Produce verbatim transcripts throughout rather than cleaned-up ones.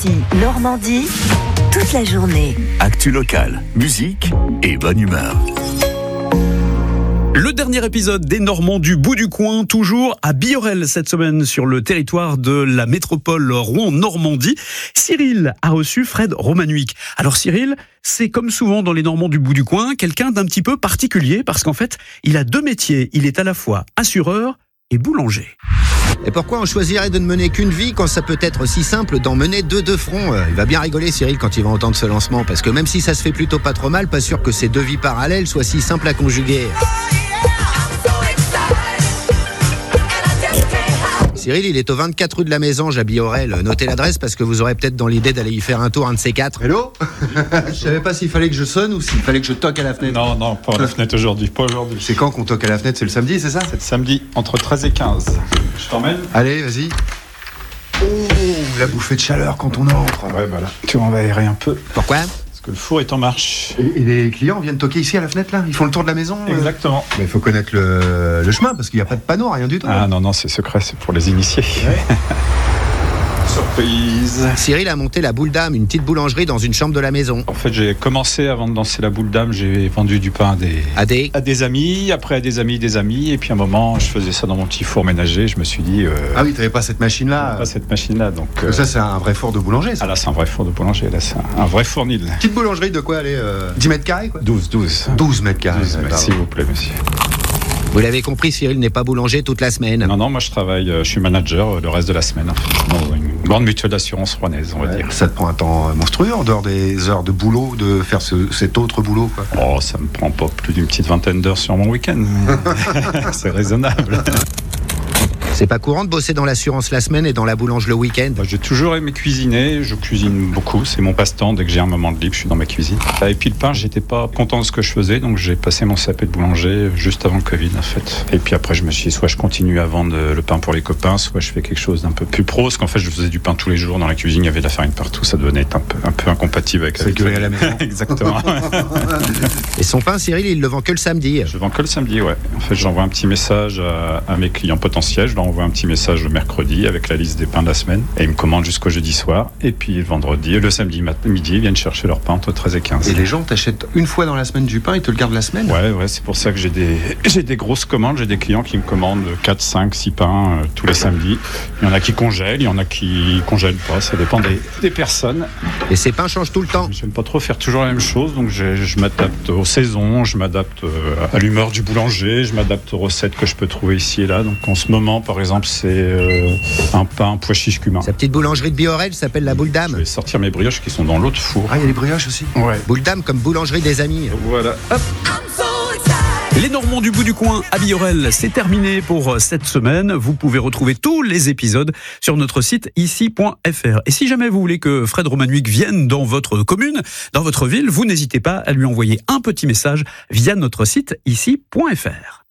Normandie, toute la journée. Actu locale, musique et bonne humeur. Le dernier épisode des Normands du bout du coin, toujours à Biorel cette semaine sur le territoire de la métropole Rouen-Normandie. Cyril a reçu Fred Romanuik. Alors Cyril, c'est comme souvent dans les Normands du bout du coin, quelqu'un d'un petit peu particulier parce qu'en fait, il a deux métiers. Il est à la fois assureur et boulanger. Et pourquoi on choisirait de ne mener qu'une vie quand ça peut être si simple d'en mener deux de front ? Il va bien rigoler Cyril quand il va entendre ce lancement, parce que même si ça se fait plutôt pas trop mal, pas sûr que ces deux vies parallèles soient si simples à conjuguer. Cyril, il est au vingt-quatre rue de la Mésange à Biorel. Notez l'adresse parce que vous aurez peut-être dans l'idée d'aller y faire un tour, un de ces quatre. Hello. Je savais pas s'il fallait que je sonne ou s'il fallait que je toque à la fenêtre. Non, non, pas à la fenêtre aujourd'hui, pas aujourd'hui. C'est quand qu'on toque à la fenêtre ? C'est le samedi, c'est ça ? C'est le samedi, entre treize et quinze. Je t'emmène ? Allez, vas-y. Oh, la bouffée de chaleur quand on entre. Ouais, voilà. Tu vas aérer un peu. Pourquoi ? Parce que le four est en marche. Et, et les clients viennent toquer ici à la fenêtre, là ? Ils font le tour de la maison ? Exactement. Il euh... faut connaître le, le chemin, parce qu'il n'y a pas de panneau, rien du tout. Ah non, non, c'est secret, c'est pour les initiés. Ouais. Surprise. Cyril a monté la Boule d'Âme, une petite boulangerie dans une chambre de la maison. En fait, j'ai commencé avant de lancer la Boule d'Âme, j'ai vendu du pain à des, à des... à des amis, après à des amis, des amis, et puis à un moment, je faisais ça dans mon petit four ménager, je me suis dit... Euh, ah oui, t'avais pas cette machine-là Pas cette machine-là, donc... Euh, ça, c'est un vrai four de boulanger, ça. Ah là, c'est un vrai four de boulanger, là, c'est un, un vrai fournil. Petite boulangerie de quoi, allez, euh, dix mètres carrés, quoi ? douze, douze. douze mètres carrés. douze, ouais, s'il vous plaît, monsieur. Vous l'avez compris, Cyril n'est pas boulanger toute la semaine. Non, non, moi je travaille, je suis manager le reste de la semaine, en fait, dans une grande mutuelle d'assurance rouennaise, on va ouais, dire. Ça te prend un temps monstrueux en dehors des heures de boulot, de faire ce, cet autre boulot, quoi. Oh, ça me prend pas plus d'une petite vingtaine d'heures sur mon week-end. C'est raisonnable. C'est pas courant de bosser dans l'assurance la semaine et dans la boulange le week-end. J'ai toujours aimé cuisiner, je cuisine beaucoup, c'est mon passe-temps, dès que j'ai un moment de libre, je suis dans ma cuisine. Et puis le pain, j'étais pas content de ce que je faisais, donc j'ai passé mon C A P de boulanger juste avant le Covid en fait. Et puis après je me suis dit, soit je continue à vendre le pain pour les copains, soit je fais quelque chose d'un peu plus pro, parce qu'en fait je faisais du pain tous les jours dans la cuisine, il y avait de la farine partout, ça devenait un peu, un peu incompatible avec la vie à la maison. Exactement. Et son pain, Cyril, il le vend que le samedi. Je vends que le samedi, ouais. En fait, j'envoie un petit message à, à mes clients potentiels, je leur envoie un petit message le mercredi avec la liste des pains de la semaine et ils me commandent jusqu'au jeudi soir et puis le vendredi, le samedi mat- midi, ils viennent chercher leur pain entre treize et quinze. Et les gens t'achètent une fois dans la semaine du pain, ils te le gardent la semaine ? Ouais, ouais, c'est pour ça que j'ai des, j'ai des grosses commandes, j'ai des clients qui me commandent quatre, cinq, six pains euh, tous les samedis. Il y en a qui congèlent, il y en a qui congèlent pas, ça dépend des, des personnes. Et ces pains changent tout le temps ? J'aime pas trop faire toujours la même chose, donc je, je m'adapte aux saisons, je m'adapte à l'humeur du boulanger, je m'adapte aux recettes que je peux trouver ici et là. Donc en ce moment, par exemple, c'est euh, un pain pois chiche cumin. Sa petite boulangerie de Biorel s'appelle la Boule d'Âme. Je vais sortir mes brioches qui sont dans l'autre four. Ah, il y a les brioches aussi ? Ouais. Boule d'Âme comme boulangerie des amis. Voilà. Hop. Les Normands du bout du coin à Biorel, c'est terminé pour cette semaine. Vous pouvez retrouver tous les épisodes sur notre site ici point f r. Et si jamais vous voulez que Fred Romanuik vienne dans votre commune, dans votre ville, vous n'hésitez pas à lui envoyer un petit message via notre site ici point f r.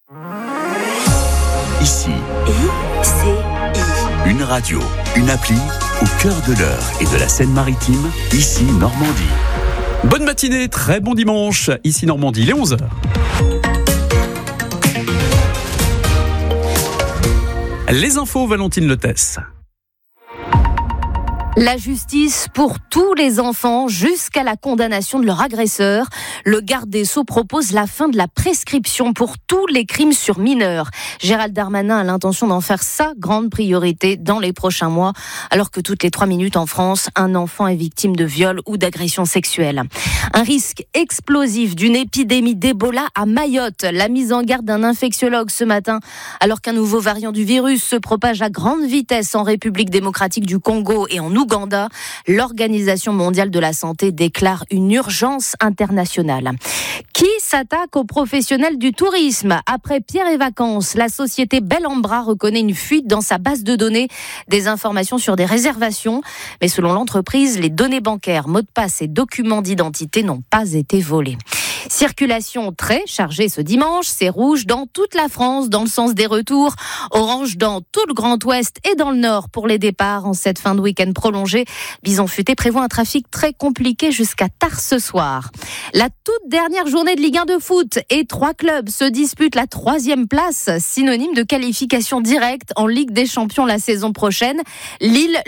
Ici. I C I. Une radio, une appli au cœur de l'Eure et de la Seine-Maritime, ici Normandie. Bonne matinée, très bon dimanche, ici Normandie, il est onze heures. Les infos, Valentine Letès. La justice pour tous les enfants jusqu'à la condamnation de leur agresseur. Le garde des Sceaux propose la fin de la prescription pour tous les crimes sur mineurs. Gérald Darmanin a l'intention d'en faire sa grande priorité dans les prochains mois, alors que toutes les trois minutes en France, un enfant est victime de viol ou d'agression sexuelle. Un risque explosif d'une épidémie d'Ebola à Mayotte. La mise en garde d'un infectiologue ce matin, alors qu'un nouveau variant du virus se propage à grande vitesse en République démocratique du Congo et en Ouganda, l'Organisation mondiale de la santé déclare une urgence internationale. Qui s'attaque aux professionnels du tourisme ? Après Pierre et Vacances, la société Bellambra reconnaît une fuite dans sa base de données, des informations sur des réservations. Mais selon l'entreprise, les données bancaires, mots de passe et documents d'identité n'ont pas été volés. Circulation très chargée ce dimanche, c'est rouge dans toute la France dans le sens des retours, orange dans tout le Grand Ouest et dans le Nord pour les départs en cette fin de week-end prolongée. Bison Futé prévoit un trafic très compliqué jusqu'à tard ce soir. La toute dernière journée de Ligue un de foot et trois clubs se disputent la troisième place, synonyme de qualification directe en Ligue des Champions la saison prochaine. Lille,